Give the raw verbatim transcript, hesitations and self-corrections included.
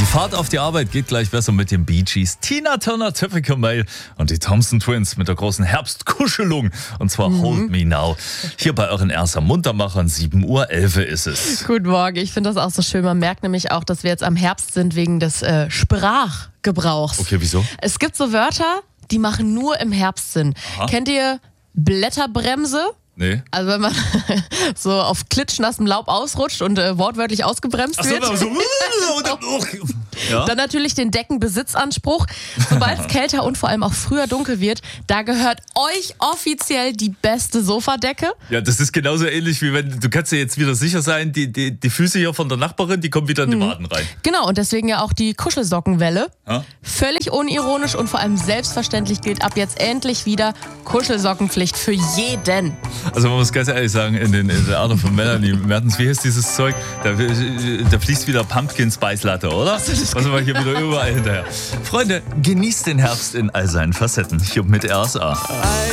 Fahrt auf die Arbeit geht gleich besser mit den Bee Gees, Tina Turner, Typical Male und die Thompson Twins mit der großen Herbstkuschelung. Und zwar mhm. Hold Me Now. Hier bei euren ersten Muntermachern, sieben Uhr elf ist es. Guten Morgen, ich finde das auch so schön. Man merkt nämlich auch, dass wir jetzt am Herbst sind wegen des äh, Sprachgebrauchs. Okay, wieso? Es gibt so Wörter, die machen nur im Herbst Sinn. Aha. Kennt ihr Blätterbremse? Nee. Also wenn man so auf klitschnassem Laub ausrutscht und äh, wortwörtlich ausgebremst Ach so, wird. so, ja. Dann natürlich den Deckenbesitzanspruch. Sobald es kälter und vor allem auch früher dunkel wird, da gehört euch offiziell die beste Sofadecke. Ja, das ist genauso ähnlich wie wenn, du kannst dir jetzt wieder sicher sein, die, die, die Füße hier von der Nachbarin, die kommen wieder in die Waden rein. Genau, und deswegen ja auch die Kuschelsockenwelle. Ha? Völlig unironisch und vor allem selbstverständlich gilt ab jetzt endlich wieder Kuschelsockenpflicht für jeden. Also man muss ganz ehrlich sagen, in, den, in der Art von Melanie Mertens, wie heißt dieses Zeug? Da, da fließt wieder Pumpkin Spice Latte, oder? Was haben wir hier wieder überall hinterher? Freunde, genießt den Herbst in all seinen Facetten. Hier mit R S A.